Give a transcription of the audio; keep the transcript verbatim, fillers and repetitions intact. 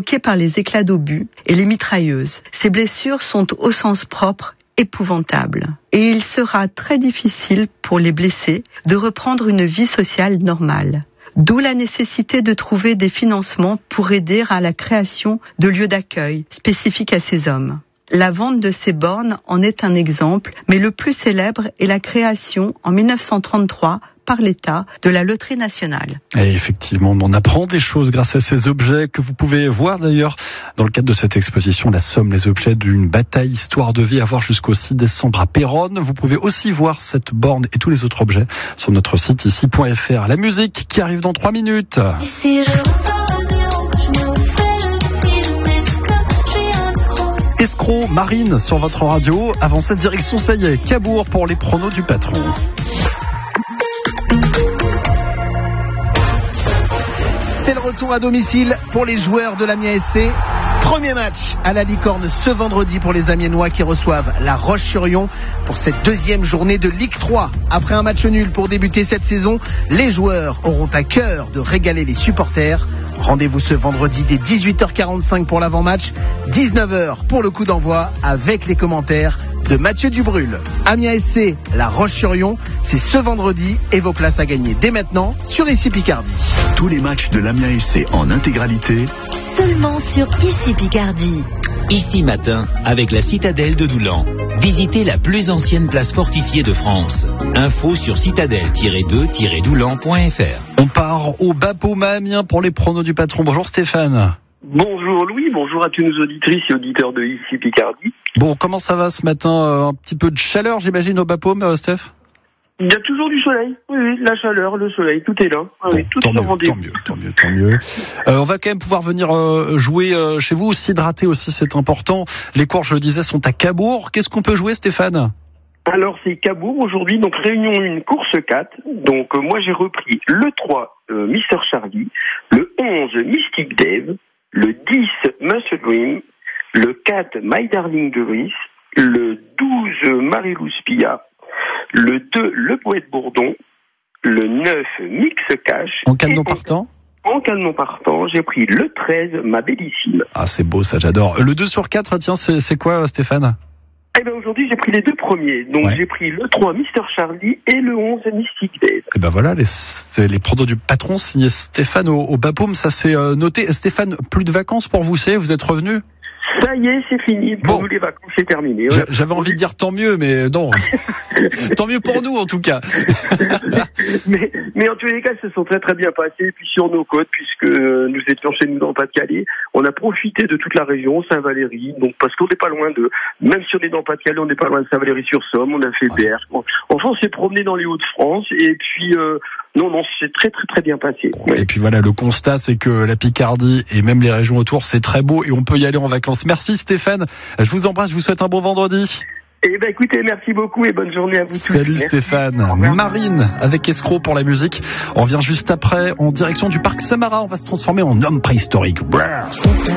provoquées par les éclats d'obus et les mitrailleuses. Ces blessures sont au sens propre épouvantables. Et il sera très difficile pour les blessés de reprendre une vie sociale normale. D'où la nécessité de trouver des financements pour aider à la création de lieux d'accueil spécifiques à ces hommes. La vente de ces bornes en est un exemple, mais le plus célèbre est la création en dix-neuf cent trente-trois par l'État de la Loterie nationale. Et effectivement, on apprend des choses grâce à ces objets que vous pouvez voir d'ailleurs dans le cadre de cette exposition, la somme, les objets d'une bataille histoire de vie à voir jusqu'au six décembre à Péronne. Vous pouvez aussi voir cette borne et tous les autres objets sur notre site ici point f r. La musique qui arrive dans trois minutes. Ici, Escroc, Marine sur votre radio. Avant cette direction, ça y est, Cabourg pour les pronos du patron. C'est le retour à domicile pour les joueurs de l'Amiens S C. Premier match à la Licorne ce vendredi pour les Amiénois qui reçoivent la Roche-sur-Yon pour cette deuxième journée de Ligue trois. Après un match nul pour débuter cette saison, les joueurs auront à cœur de régaler les supporters. Rendez-vous ce vendredi dès dix-huit heures quarante-cinq pour l'avant-match, dix-neuf heures pour le coup d'envoi avec les commentaires de Mathieu Dubrul. Amiens S C, la Roche-sur-Yon, c'est ce vendredi et vos places à gagner dès maintenant sur Ici Picardie. Tous les matchs de l'Amiens S C en intégralité seulement sur Ici Picardie. Ici matin, avec la citadelle de Doulan. Visitez la plus ancienne place fortifiée de France. Info sur citadelle tiret deux tiret doulan point f r. On part au Bapaume à Amiens pour les pronos du patron. Bonjour Stéphane. Bonjour Louis, bonjour à tous nos auditrices et auditeurs de Ici Picardie. Bon, comment ça va ce matin? Un petit peu de chaleur, j'imagine, au Bapaume, euh, Steph? Il y a toujours du soleil, oui, oui, la chaleur, le soleil, tout est là. Bon, oui, tout tant, est mieux, au rendez-vous. tant mieux, tant mieux, tant mieux. Euh, on va quand même pouvoir venir euh, jouer euh, chez vous, s'hydrater aussi, c'est important. Les cours, je le disais, sont à Cabourg. Qu'est-ce qu'on peut jouer, Stéphane? Alors c'est Cabourg aujourd'hui, donc réunion un, course quatre. Donc euh, moi j'ai repris le trois, euh, Mister Charlie, le onze, Mystic Dave, le dix, Muscle Dream, le quatre, My Darling Doris, le douze, Marie-Lou Spia, le deux, Le Poète Bourdon, le neuf, Mix Cash. En canon partant? En canon partant, j'ai pris le treize, Ma Bellissime. Ah, c'est beau, ça, j'adore. Le deux sur quatre, tiens, c'est, c'est quoi, Stéphane? Eh ben aujourd'hui, j'ai pris les deux premiers. Donc, ouais. J'ai pris le trois, Mister Charlie, et le onze, Mystic Dave. Eh ben voilà, les, les pronos du patron signé Stéphane au, au Bapaume, ça c'est euh, noté. Stéphane, plus de vacances pour vous, c'est, vous êtes revenu? Ça y est, c'est fini. Pour bon. nous, les vacances, c'est terminé. Ouais. J'avais envie de dire tant mieux, mais non. Tant mieux pour nous, en tout cas. mais, mais en tous les cas, ça se sont très très bien passés. Et puis sur nos côtes, puisque nous étions chez nous dans le Pas-de-Calais, on a profité de toute la région, Saint-Valery. Donc, parce qu'on n'est pas loin de, même si on est dans le Pas-de-Calais, on n'est pas loin de Saint-Valery-sur-Somme. On a fait ouais. Berck. Enfin, on s'est promené dans les Hauts-de-France. Et puis, euh, non, non, c'est très très très bien passé. Ouais. Et puis voilà, le constat, c'est que la Picardie et même les régions autour, c'est très beau et on peut y aller en vacances. Merci Stéphane, je vous embrasse, je vous souhaite un bon vendredi. Eh ben écoutez, merci beaucoup et bonne journée à vous tous. Salut Stéphane. Marine avec Escroc pour la musique. On revient juste après en direction du parc Samara. On va se transformer en homme préhistorique.